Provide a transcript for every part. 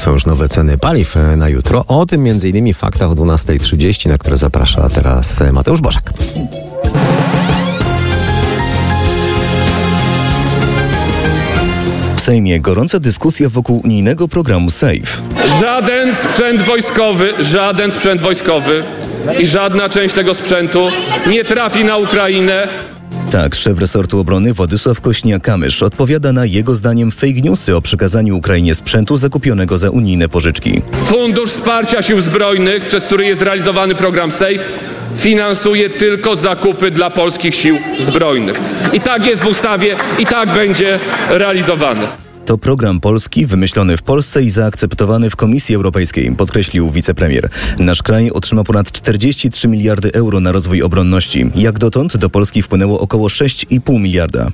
są już nowe ceny paliw na jutro. O tym m.in. w faktach o 12:30, na które zaprasza teraz Mateusz Bożek. W Sejmie gorąca dyskusja wokół unijnego programu SAFE. Żaden sprzęt wojskowy i żadna część tego sprzętu nie trafi na Ukrainę. Tak, szef resortu obrony Władysław Kośniak-Kamysz odpowiada na jego zdaniem fake newsy o przekazaniu Ukrainie sprzętu zakupionego za unijne pożyczki. Fundusz Wsparcia Sił Zbrojnych, przez który jest realizowany program SAFE, finansuje tylko zakupy dla polskich sił zbrojnych. I tak jest w ustawie i tak będzie realizowany. To program polski, wymyślony w Polsce i zaakceptowany w Komisji Europejskiej, podkreślił wicepremier. Nasz kraj otrzyma ponad 43 miliardy euro na rozwój obronności. Jak dotąd do Polski wpłynęło około 6,5 miliarda.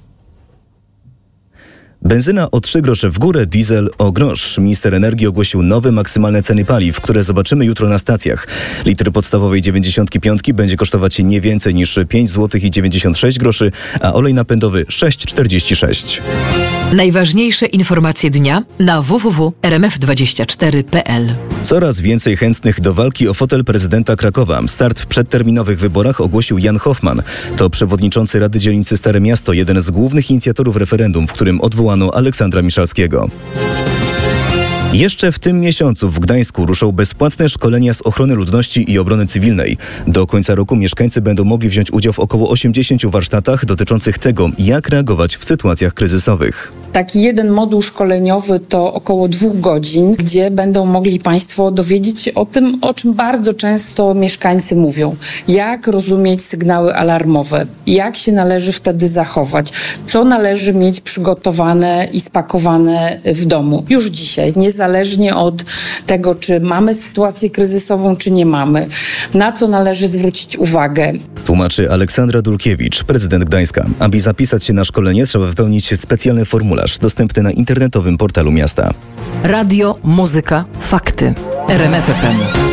Benzyna o 3 grosze w górę, diesel o grosz. Minister energii ogłosił nowe maksymalne ceny paliw, które zobaczymy jutro na stacjach. Litr podstawowej 95 będzie kosztować nie więcej niż 5 zł i 96 groszy, a olej napędowy 6,46. Najważniejsze informacje dnia na www.rmf24.pl. Coraz więcej chętnych do walki o fotel prezydenta Krakowa. Start w przedterminowych wyborach ogłosił Jan Hoffman. To przewodniczący Rady Dzielnicy Stare Miasto, jeden z głównych inicjatorów referendum, w którym odwołano Aleksandra Miszalskiego. Jeszcze w tym miesiącu w Gdańsku ruszą bezpłatne szkolenia z ochrony ludności i obrony cywilnej. Do końca roku mieszkańcy będą mogli wziąć udział w około 80 warsztatach dotyczących tego, jak reagować w sytuacjach kryzysowych. Taki jeden moduł szkoleniowy to około 2 godzin, gdzie będą mogli Państwo dowiedzieć się o tym, o czym bardzo często mieszkańcy mówią. Jak rozumieć sygnały alarmowe, jak się należy wtedy zachować, co należy mieć przygotowane i spakowane w domu już dzisiaj, niezależnie od tego, czy mamy sytuację kryzysową, czy nie mamy, na co należy zwrócić uwagę. Tłumaczy Aleksandra Dulkiewicz, prezydent Gdańska. Aby zapisać się na szkolenie, trzeba wypełnić specjalny formularz dostępny na internetowym portalu miasta. Radio, muzyka, fakty. RMF FM.